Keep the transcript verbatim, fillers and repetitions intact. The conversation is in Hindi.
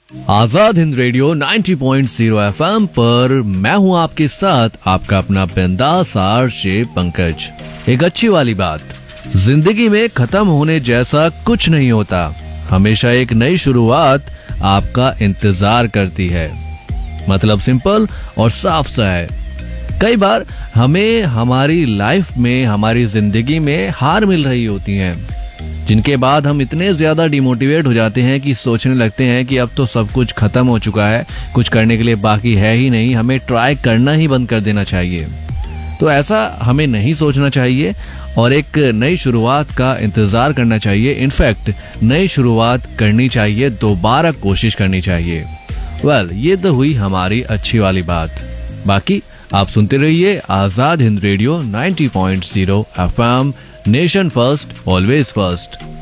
आजाद हिंद रेडियो नब्बे पॉइंट शून्य एफएम पर मैं हूं आपके साथ, आपका अपना बिंदास आरजे पंकज। एक अच्छी वाली बात, जिंदगी में खत्म होने जैसा कुछ नहीं होता, हमेशा एक नई शुरुआत आपका इंतजार करती है। मतलब सिंपल और साफ सा है। कई बार हमें हमारी लाइफ में, हमारी जिंदगी में हार मिल रही होती है, जिनके बाद हम इतने ज्यादा डिमोटिवेट हो जाते हैं कि सोचने लगते हैं कि अब तो सब कुछ खत्म हो चुका है, कुछ करने के लिए बाकी है ही नहीं, हमें ट्राई करना ही बंद कर देना चाहिए। तो ऐसा हमें नहीं सोचना चाहिए और एक नई शुरुआत का इंतजार करना चाहिए। इनफैक्ट नई शुरुआत करनी चाहिए, दोबारा कोशिश करनी चाहिए। वेल well, ये तो हुई हमारी अच्छी वाली बात। बाकी आप सुनते रहिए आजाद हिंद रेडियो नब्बे पॉइंट शून्य FM, nation first always first.